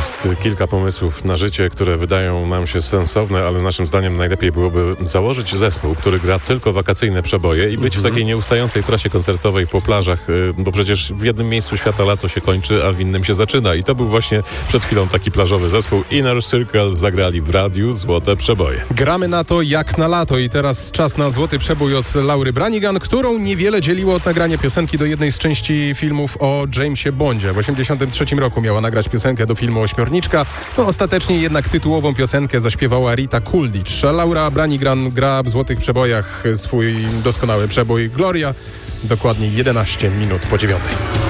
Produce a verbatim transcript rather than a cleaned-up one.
Jest kilka pomysłów na życie, które wydają nam się sensowne, ale naszym zdaniem najlepiej byłoby założyć zespół, który gra tylko wakacyjne przeboje i być w takiej nieustającej trasie koncertowej po plażach, bo przecież w jednym miejscu świata lato się kończy, a w innym się zaczyna. I to był właśnie przed chwilą taki plażowy zespół. Inner Circle zagrali w radiu Złote Przeboje. Gramy na to jak na lato i teraz czas na Złoty Przebój od Laury Branigan, którą niewiele dzieliło od nagrania piosenki do jednej z części filmów o Jamesie Bondzie. W osiemdziesiątym trzecim roku miała nagrać piosenkę do filmu Ośmiorniczka. No ostatecznie jednak tytułową piosenkę zaśpiewała Rita Coolidge. A Laura Branigan gra w Złotych Przebojach swój doskonały przebój Gloria. Dokładnie jedenaście minut po dziewiątej.